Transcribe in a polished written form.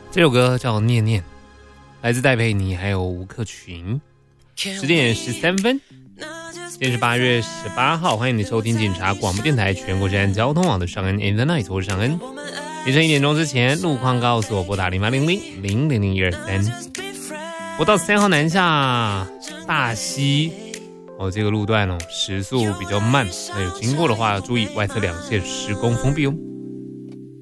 这首歌叫《念念》，来自戴佩妮还有吴克群。10点13分，今天是8月18号，欢迎你收听警察广播电台全国治安交通网的尚恩 In the Night， 我是尚恩。凌晨1点钟之前，路况告诉我拨打0800000123。国道3号南下大溪这个路段时速比较慢，那有经过的话要注意外侧2线施工封闭哦。